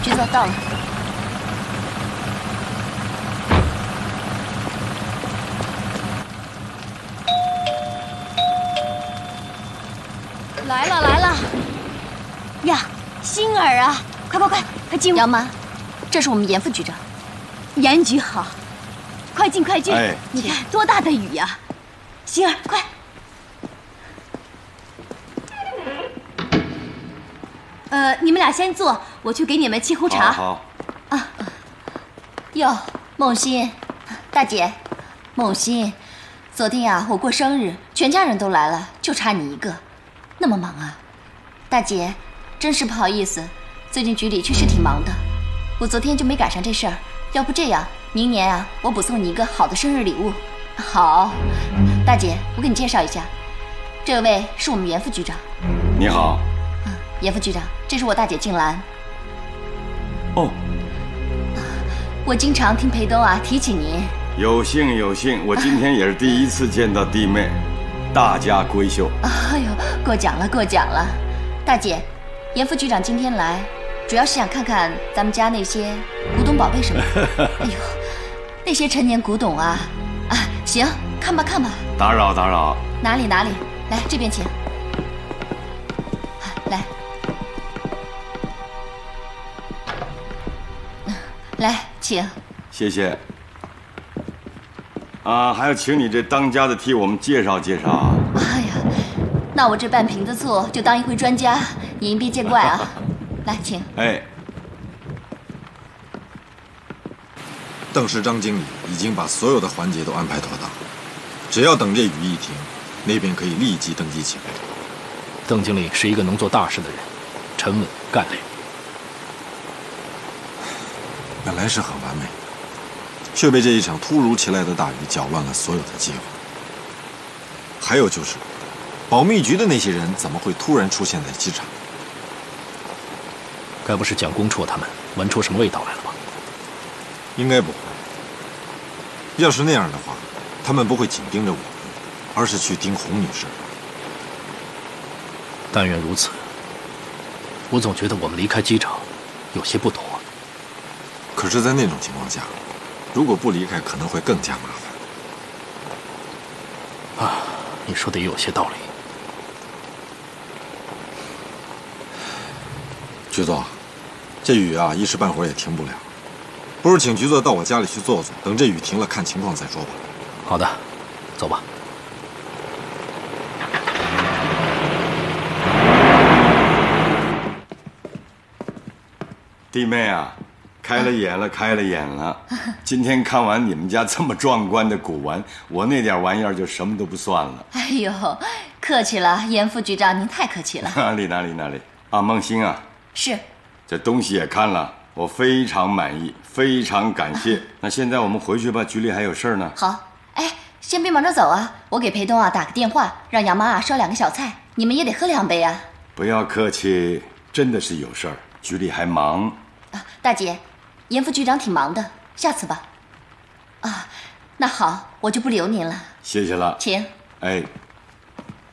橘子到了。来了来了！呀，星儿啊，快进屋！杨妈，这是我们严副局长。严局好，快进快进！哎，你看多大的雨呀！星儿，快！你们俩先坐，我去给你们沏壶茶。 好。 啊。哟，梦欣，大姐，梦欣，昨天呀，我过生日，全家人都来了，就差你一个，那么忙啊？大姐，真是不好意思，最近局里确实挺忙的，我昨天就没赶上这事儿。要不这样，明年啊，我补送你一个好的生日礼物。好，大姐，我给你介绍一下，这位是我们严副局长。 你好。 严副局长，这是我大姐静兰。 哦， 我经常听裴东啊提起您。 有幸有幸，我今天也是第一次见到弟妹，大家闺秀。 哎呦，过奖了过奖了，大姐，严副局长今天来，主要是想看看咱们家那些古董宝贝什么的。哎呦，那些陈年古董啊，行，看吧看吧。 打扰。 哪里，来这边请。来，请。 谢谢。还要请你这当家的替我们介绍介绍。 哎呀，那我这半瓶子醋就当一回专家，您别见怪啊。来，请。 哎。 邓氏张经理已经把所有的环节都安排妥当，只要等这雨一停，那边可以立即登机起飞。 邓经理是一个能做大事的人，沉稳干练。 本来是很完美的，却被这一场突如其来的大雨搅乱了所有的计划。还有就是，保密局的那些人怎么会突然出现在机场？ 该不是蒋公绰他们闻出什么味道来了吧？ 应该不会。要是那样的话，他们不会紧盯着我们，而是去盯洪女士。 但愿如此。我总觉得我们离开机场有些不妥。 可是，在那种情况下，如果不离开，可能会更加麻烦。你说的也有些道理。 局座，这雨啊，一时半会儿也停不了。不如请局座到我家里去坐坐，等这雨停了，看情况再说吧。 好的，走吧。 弟妹啊，开了眼了！今天看完你们家这么壮观的古玩，我那点玩意儿就什么都不算了。 哎呦，客气了，严副局长，您太客气了。 哪里啊，梦欣啊， 是， 这东西也看了，我非常满意，非常感谢。那现在我们回去吧，局里还有事儿呢。 好，先别忙着走啊，我给裴东啊打个电话，让杨妈啊烧2个小菜，你们也得喝2杯啊。 不要客气，真的是有事儿，局里还忙。 大姐，严副局长挺忙的，下次吧。那好，我就不留您了。 谢谢了， 请。 哎。